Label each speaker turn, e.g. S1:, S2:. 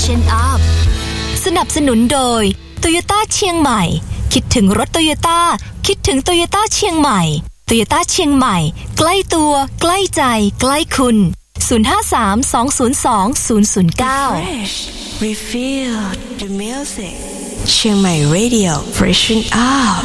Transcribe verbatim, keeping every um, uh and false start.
S1: Freshen Up สนับสนุนโดย Toyota เชียงใหม่คิดถึงรถ Toyota คิดถึง Toyota เชียงใหม่ Toyota เชียงใหม่ใกล้ตัวใกล้ใจใกล้คุณศูนย์ ห้า สาม สอง ศูนย์ สอง ศูนย์ ศูนย์ เก้า
S2: We feel the music เชียงใหม่ Radio Freshen Up